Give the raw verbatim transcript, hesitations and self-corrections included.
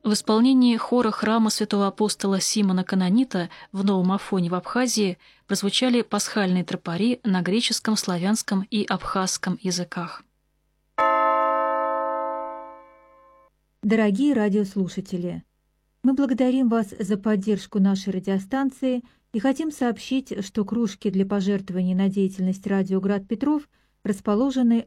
В исполнении хора храма святого апостола Симона Канонита в Новом Афоне в Абхазии прозвучали пасхальные тропари на греческом, славянском и абхазском языках. Дорогие радиослушатели, мы благодарим вас за поддержку нашей радиостанции и хотим сообщить, что кружки для пожертвований на деятельность радио «Град Петров» расположены